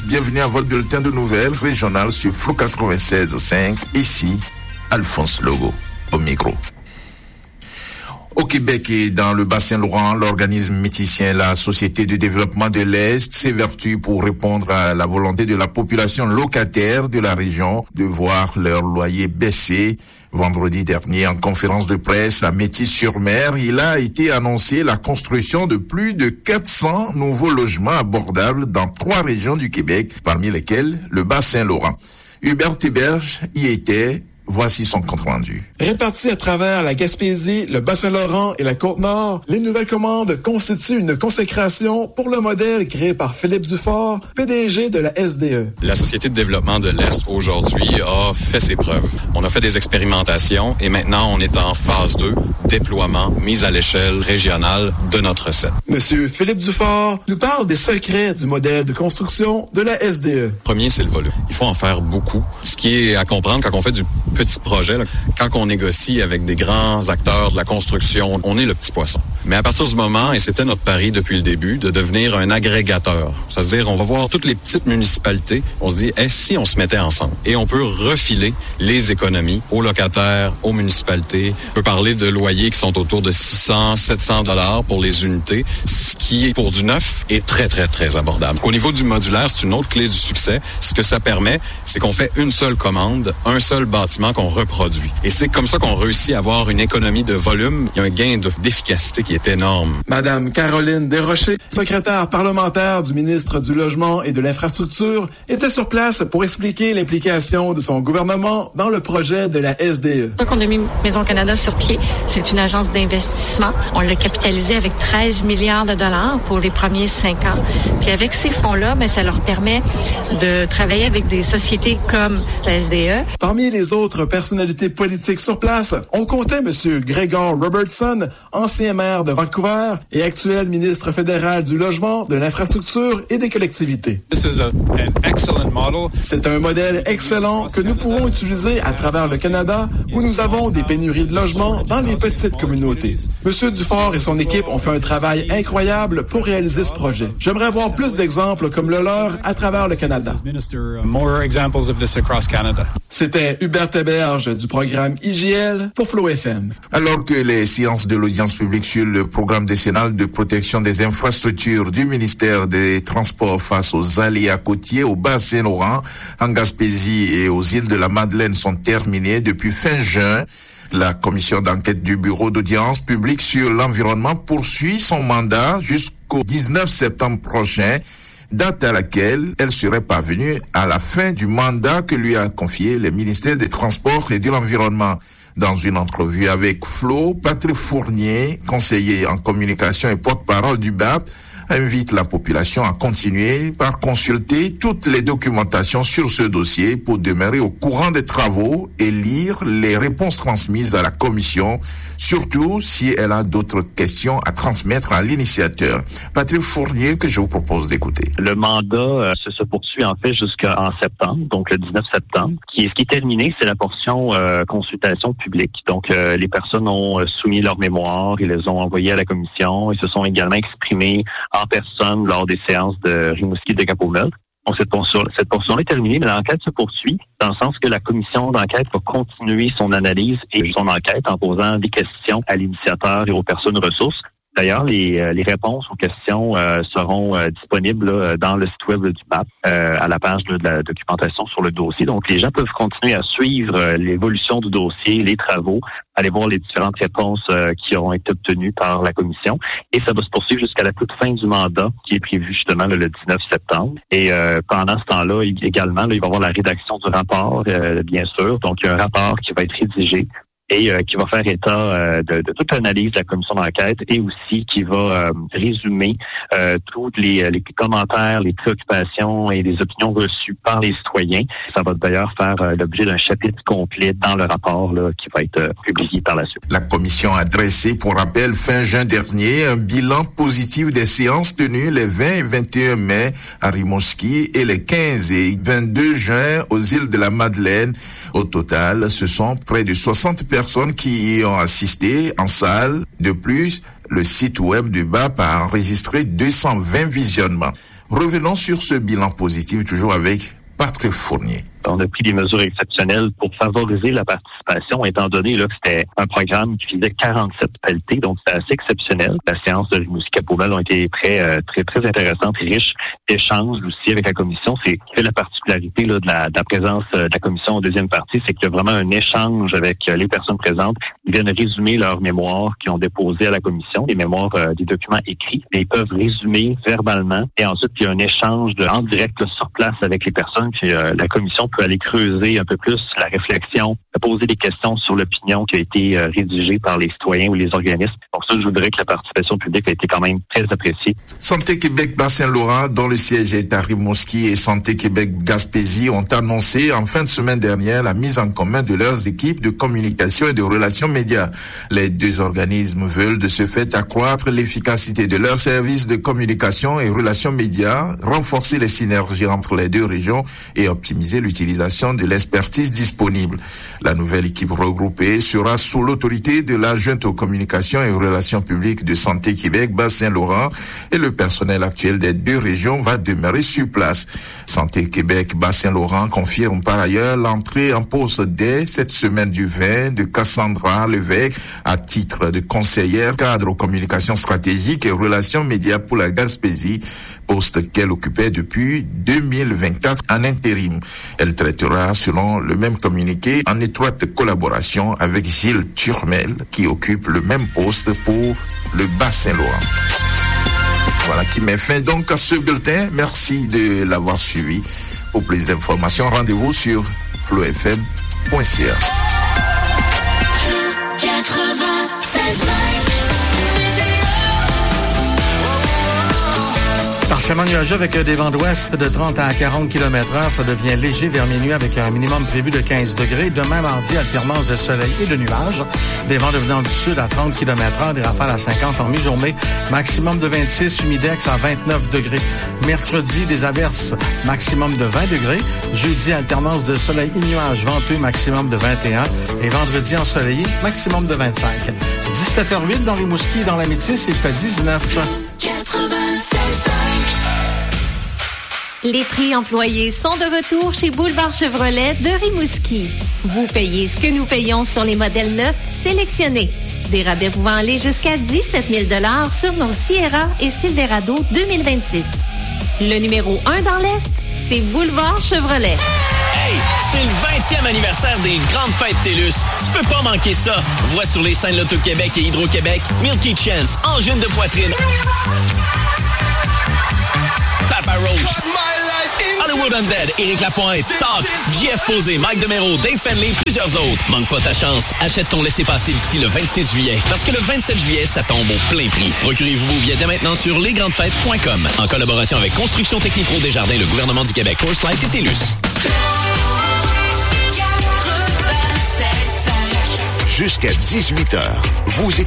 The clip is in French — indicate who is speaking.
Speaker 1: bienvenue à votre bulletin de nouvelles régionales sur Flow 96.5. Ici, Alphonse Logo, au micro. Au Québec et dans le Bas-Saint-Laurent, l'organisme méticien La Société de développement de l'Est s'évertue pour répondre à la volonté de la population locataire de la région de voir leur loyer baisser. Vendredi dernier, en conférence de presse à Métis-sur-Mer, il a été annoncé la construction de plus de 400 nouveaux logements abordables dans 3 régions du Québec, parmi lesquelles le Bas-Saint-Laurent. Hubert Théberge y était. Voici son compte rendu.
Speaker 2: Répartis à travers la Gaspésie, le Bas-Saint-Laurent et la Côte-Nord, les nouvelles commandes constituent une consécration pour le modèle créé par Philippe Dufort, PDG de la SDE.
Speaker 3: La Société de développement de l'Est, aujourd'hui, a fait ses preuves. On a fait des expérimentations et maintenant, on est en phase 2, déploiement, mise à l'échelle régionale de notre recette.
Speaker 2: Monsieur Philippe Dufort nous parle des secrets du modèle de construction de la SDE.
Speaker 3: Premier, c'est le volume. Il faut en faire beaucoup. Ce qui est à comprendre quand on fait du petit projet, là, quand on négocie avec des grands acteurs de la construction, on est le petit poisson. Mais à partir du moment, et c'était notre pari depuis le début, de devenir un agrégateur, c'est-à-dire on va voir toutes les petites municipalités, on se dit, si on se mettait ensemble? Et on peut refiler les économies aux locataires, aux municipalités. On peut parler de loyers qui sont autour de 600, 700 $ pour les unités, ce qui, pour du neuf, est très, très, très abordable. Au niveau du modulaire, c'est une autre clé du succès. Ce que ça permet, c'est qu'on fait une seule commande, un seul bâtiment qu'on reproduit. Et c'est comme ça qu'on réussit à avoir une économie de volume. Il y a un gain d'efficacité qui est énorme.
Speaker 2: Madame Caroline Desrochers, secrétaire parlementaire du ministre du Logement et de l'Infrastructure, était sur place pour expliquer l'implication de son gouvernement dans le projet de la SDE.
Speaker 4: Donc, on a mis Maison Canada sur pied. C'est une agence d'investissement. On l'a capitalisé avec 13 milliards de dollars pour les premiers 5 ans. Puis avec ces fonds-là, ça leur permet de travailler avec des sociétés comme la SDE.
Speaker 2: Parmi les autres personnalités politiques sur place, on comptait M. Gregor Robertson, ancien maire de Vancouver et actuel ministre fédéral du Logement, de l'Infrastructure et des collectivités. C'est un modèle excellent que nous pourrons utiliser à travers le Canada où nous avons des pénuries de logements dans les petites communautés. M. Dufort et son équipe ont fait un travail incroyable pour réaliser ce projet. J'aimerais voir plus d'exemples comme le leur à travers le Canada. C'était Hubert Théberge du programme IGL pour Flow FM.
Speaker 1: Alors que les séances de l'audience publique sur le programme décennal de protection des infrastructures du ministère des Transports face aux aléas côtiers au Bas-Saint-Laurent, en Gaspésie et aux îles de la Madeleine sont terminées depuis fin juin, la commission d'enquête du bureau d'audience publique sur l'environnement poursuit son mandat jusqu'au 19 septembre prochain, date à laquelle elle serait parvenue à la fin du mandat que lui a confié le ministère des Transports et de l'Environnement. Dans une entrevue avec Flo, Patrick Fournier, conseiller en communication et porte-parole du BAP, invite la population à continuer par consulter toutes les documentations sur ce dossier pour demeurer au courant des travaux et lire les réponses transmises à la commission, surtout si elle a d'autres questions à transmettre à l'initiateur. Patrick Fournier, que je vous propose d'écouter.
Speaker 5: Le mandat se poursuit en fait jusqu'en septembre, donc le 19 septembre. Ce qui est terminé, c'est la portion consultation publique. Donc les personnes ont soumis leurs mémoires, ils les ont envoyées à la commission, ils se sont également exprimés en personne lors des séances de Rimouski de Cap-au-Mel. Donc, cette portion est terminée, mais l'enquête se poursuit dans le sens que la commission d'enquête va continuer son analyse et son enquête en posant des questions à l'initiateur et aux personnes ressources. D'ailleurs, les réponses aux questions seront disponibles dans le site web du BAP, à la page de la documentation sur le dossier. Donc, les gens peuvent continuer à suivre l'évolution du dossier, les travaux, aller voir les différentes réponses qui auront été obtenues par la commission. Et ça va se poursuivre jusqu'à la toute fin du mandat, qui est prévu justement le 19 septembre. Et pendant ce temps-là, également, il va y avoir la rédaction du rapport, bien sûr. Donc, il y a un rapport qui va être rédigé et qui va faire état de toute l'analyse de la commission d'enquête et aussi qui va résumer tous les commentaires, les préoccupations et les opinions reçues par les citoyens. Ça va d'ailleurs faire l'objet d'un chapitre complet dans le rapport là, qui va être publié par la suite.
Speaker 1: La commission a dressé, pour rappel, fin juin dernier, un bilan positif des séances tenues les 20 et 21 mai à Rimouski et les 15 et 22 juin aux îles de la Madeleine. Au total, ce sont près de 60 personnes qui y ont assisté en salle. De plus, le site web du BAP a enregistré 220 visionnements. Revenons sur ce bilan positif, toujours avec Patrick Fournier.
Speaker 5: On a pris des mesures exceptionnelles pour favoriser la participation, étant donné là, que c'était un programme qui faisait 47 pelletés, donc c'était assez exceptionnel. La séance de Rimouski-Cap-Beaumelle ont été très intéressantes et riches d'échanges aussi avec la commission. C'est la particularité là, de la présence de la commission en deuxième partie, c'est qu'il y a vraiment un échange avec les personnes présentes. Ils viennent résumer leurs mémoires qu'ils ont déposées à la commission, des mémoires, des documents écrits, et ils peuvent résumer verbalement. Et ensuite, il y a un échange en direct là, sur place avec les personnes. Puis la commission peut aller creuser un peu plus la réflexion, poser des questions sur l'opinion qui a été rédigée par les citoyens ou les organismes. Donc ça, je voudrais que la participation publique a été quand même très appréciée.
Speaker 1: Santé Québec Bas-Saint-Laurent, dont le siège est à Rimouski, et Santé Québec Gaspésie ont annoncé en fin de semaine dernière la mise en commun de leurs équipes de communication et de relations médias. Les deux organismes veulent de ce fait accroître l'efficacité de leurs services de communication et relations médias, renforcer les synergies entre les deux régions et optimiser l'utilisation de l'expertise disponible. La nouvelle équipe regroupée sera sous l'autorité de l'adjointe aux communications et aux relations publiques de Santé Québec Bas-Saint-Laurent et le personnel actuel des deux régions va demeurer sur place. Santé Québec Bas-Saint-Laurent confirme par ailleurs l'entrée en poste dès cette semaine du 20 de Cassandra Levesque à titre de conseillère cadre aux communications stratégiques et relations médias pour la Gaspésie, poste qu'elle occupait depuis 2024 en intérim. Elle traitera, selon le même communiqué, en étroite collaboration avec Gilles Turmel, qui occupe le même poste pour le Bas-Saint-Laurent. Voilà qui met fin donc à ce bulletin. Merci de l'avoir suivi. Pour plus d'informations, rendez-vous sur flowfm.ca.
Speaker 6: Partiellement nuageux avec des vents d'ouest de 30 à 40 km/h. Ça devient léger vers minuit avec un minimum prévu de 15 degrés. Demain, mardi, alternance de soleil et de nuages. Des vents devenant du sud à 30 km/h, des rafales à 50 en mi-journée. Maximum de 26, humidex à 29 degrés. Mercredi, des averses, maximum de 20 degrés. Jeudi, alternance de soleil et nuages, venteux, maximum de 21. Et vendredi, ensoleillé, maximum de 25. 17h08 dans Rimouski et dans la Métis, il fait 19.
Speaker 7: 96.5.
Speaker 8: Les prix employés sont de retour chez Boulevard Chevrolet de Rimouski. Vous payez ce que nous payons sur les modèles neufs sélectionnés. Des rabais pouvant aller jusqu'à 17 000 $ sur nos Sierra et Silverado 2026. Le numéro 1 dans l'Est, c'est Boulevard Chevrolet.
Speaker 9: Hey! C'est le 20e anniversaire des Grandes Fêtes TELUS. Tu peux pas manquer ça. Vois sur les scènes Loto-Québec et Hydro-Québec, Milky Chance, Angine de poitrine, Papa Roach, Hollywood Undead, Éric Lapointe, Talk, JF Posé, Mike Demero, Dave Fenley, plusieurs autres. Manque pas ta chance. Achète ton laissez-passer d'ici le 26 juillet. Parce que le 27 juillet, ça tombe au plein prix. Procurez-vous vos billets dès maintenant sur lesgrandesfêtes.com. En collaboration avec Construction Technique Pro Desjardins, le gouvernement du Québec, Coors Light et TELUS.
Speaker 7: Jusqu'à 18h, vous écoutez